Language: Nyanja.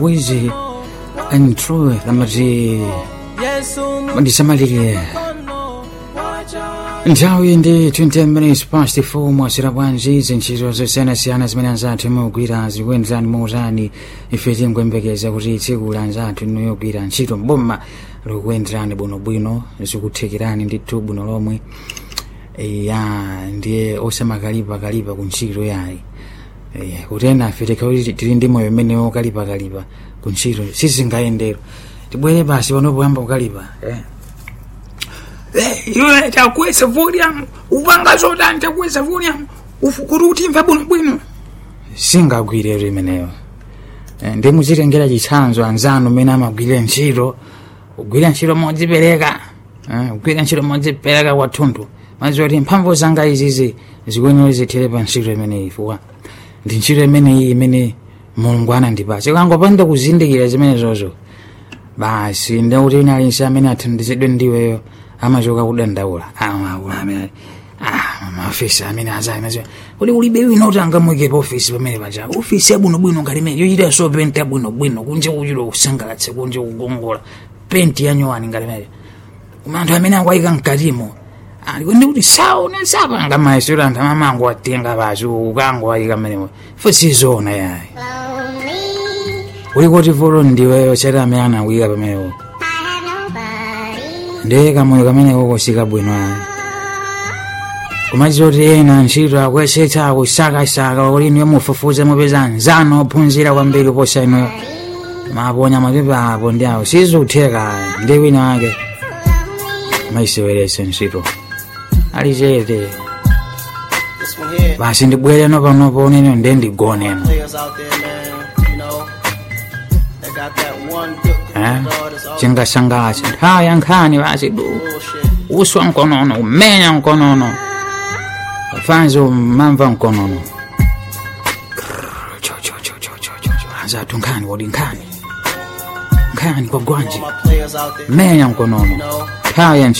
Wizi and truth amati ndisamalire nthawi ndi 20 minutes past 4 mwasira bwanji zinchito zosiyanasiyana zimene anzathu mugwira zikuyenderani mautani ife tikuyembekeza kuti tsiku la anzathu inogwira ntchito mboma likuyenderani bwinobwino zikuthekerani ndithu bwino lomwe ya ndiye osamakalipa ku ntchito yayi kutena ife tikauti tili ndi moyo umene okalipa ku ntchito sizingayendero tibwere basi panopoyamba kukalipa iwe takwesa volume upanga zotani takwesa volume kuti utimve bwinobwino singagwirero imeneyo ndi muzitengera chitsanzo anzanu mmene amagwirira ntchito kugwira ntchito modzipereka kugwira ntchito modzipereka kwathunthu mazoti mphamvu zanga izizi zikuyenera zithere pa ntchito imeneyi chifukwa ndi ntchito imeneyi imene mulungu anandipatsa kangopanda kuzindikira zimenezozo basi ndauti inalinsi amene athandizidwe ndiweyo amachoka kudandaula maofisi amene azayima kuti ulibe wina kuti angamuyikepo ofisi pamene paja ofisi yabwinobwino ngalimene yochita so penti yabwinobwino kunje kuchita kusangalatsa kunje kugongola penti yanyowani ngalimene koma anthu amene akuayika mkatimo ndi kuti saona sapanga maisiro anthu amamango atenga basi ukango ayika mmenemo fo sizona yayi ulikoti volo ndiweyo chati amene anakuyika pamenepo ndiye kamoyo kamene kokosika bwino ayi kumazoti ena ntchito akuyesetsa akusakasaka kuti niyo mufufuze mupeza anzanu ophunzira kwambiri posa inuyo maponya mapepa apo ndi awo sizutheka ndi wina wake maisiwerese ntchito ali chete basi ndibwere panopo nene nde ndigoneno chingasangalatsa nthawi yankhani basi uswa mkonono umenya mkonono fanzi umamva mkonono azatu nkhani wodi nkhani kwa gwanji menya mkonono nthawi ya